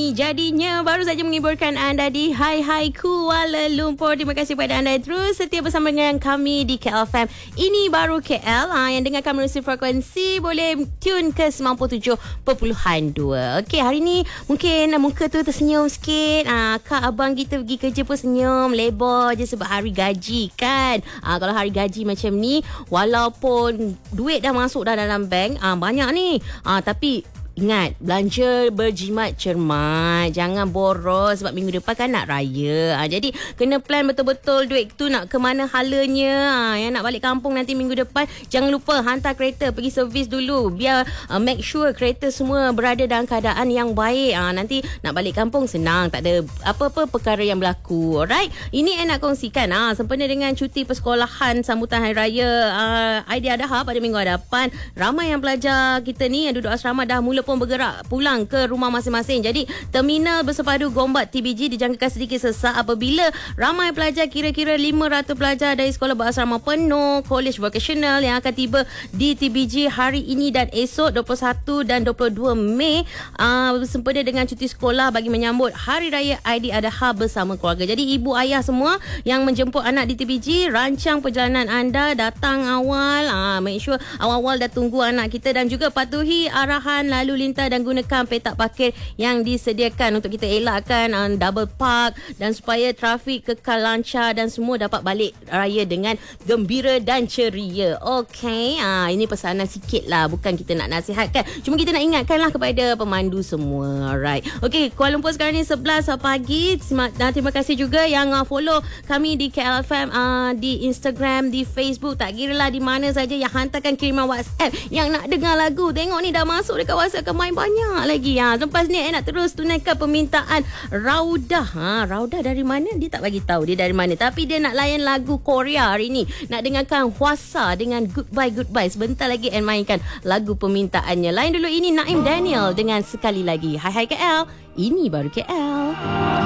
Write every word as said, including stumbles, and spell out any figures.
kami jadinya baru saja menghiburkan anda di Hai Hai Kuala Lumpur. Terima kasih kepada anda yang terus setia bersama dengan kami di K L F M. Ini baru K L ha, yang dengarkan melalui frekuensi boleh tune ke sembilan puluh tujuh perpuluhan dua. Okey, hari ni mungkin muka tu tersenyum sikit. Ha, kak abang kita pergi kerja pun senyum lebar je sebab hari gaji kan. Ha, kalau hari gaji macam ni, walaupun duit dah masuk dah dalam bank, ha, banyak ni. Ha, tapi ingat, belanja berjimat cermat. Jangan boros sebab minggu depan kan nak raya. Ha, jadi kena plan betul-betul duit tu nak ke mana halanya. Ha, yang nak balik kampung nanti minggu depan, jangan lupa hantar kereta pergi servis dulu. Biar uh, make sure kereta semua berada dalam keadaan yang baik. Ha, nanti nak balik kampung senang. Tak ada apa-apa perkara yang berlaku. Alright? Ini saya nak kongsikan. Ha, sempena dengan cuti persekolahan sambutan Hari Raya uh, Aidiladha pada minggu hadapan, ramai yang pelajar kita ni yang duduk asrama dah mula pun bergerak pulang ke rumah masing-masing. Jadi terminal bersepadu Gombak T B G dijangkakan sedikit sesak apabila ramai pelajar, kira-kira lima ratus pelajar dari sekolah berasrama penuh College Vocational yang akan tiba di T B G hari ini dan esok dua puluh satu dan dua puluh dua Mei uh, sempena dengan cuti sekolah bagi menyambut Hari Raya Aidiladha bersama keluarga. Jadi ibu ayah semua yang menjemput anak di T B G, rancang perjalanan anda, datang awal, uh, make sure awal-awal dah tunggu anak kita dan juga patuhi arahan lalu lintas dan gunakan petak parkir yang disediakan untuk kita elakkan uh, double park dan supaya trafik kekal lancar dan semua dapat balik raya dengan gembira dan ceria. Okey, uh, ini pesanan sikit lah, bukan kita nak nasihatkan, cuma kita nak ingatkanlah kepada pemandu semua. Alright. Okey, Kuala Lumpur sekarang ni sebelas pagi. Dan terima kasih juga yang uh, follow kami di K L F M uh, di Instagram, di Facebook, tak kira lah di mana saja yang hantarkan kiriman WhatsApp yang nak dengar lagu. Tengok ni dah masuk dekat WhatsApp, main banyak lagi. Ha, lepas ni saya nak terus tunaikan permintaan Raudah. Ha, Raudah dari mana? Dia tak bagi tahu dia dari mana. Tapi dia nak layan lagu Korea hari ni. Nak dengarkan Hwasa dengan Goodbye Goodbye. Sebentar lagi and mainkan lagu permintaannya. Lain dulu, ini Naim Daniel dengan Sekali Lagi. Hai Hai K L. Ini baru K L.